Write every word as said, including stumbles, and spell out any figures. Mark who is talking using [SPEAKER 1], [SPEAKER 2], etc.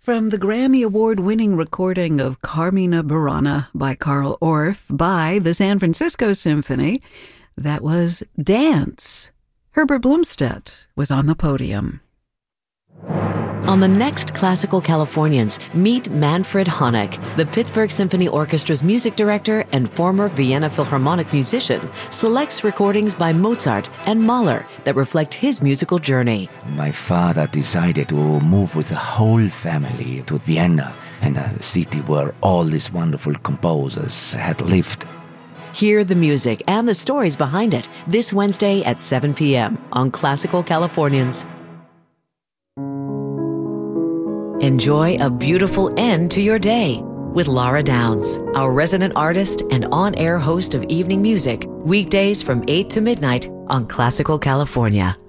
[SPEAKER 1] from the Grammy Award-winning recording of Carmina Burana by Carl Orff by the San Francisco Symphony. That was Dance. Herbert Blumstedt was on the podium.
[SPEAKER 2] On the next Classical Californians, meet Manfred Honeck, the Pittsburgh Symphony Orchestra's music director and former Vienna Philharmonic musician, selects recordings by Mozart and Mahler that reflect his musical journey.
[SPEAKER 3] My father decided to move with the whole family to Vienna, and a city where all these wonderful composers had lived.
[SPEAKER 2] Hear the music and the stories behind it this Wednesday at seven p.m. on Classical Californians. Enjoy a beautiful end to your day with Laura Downs, our resident artist and on-air host of evening music, weekdays from eight to midnight on Classical California.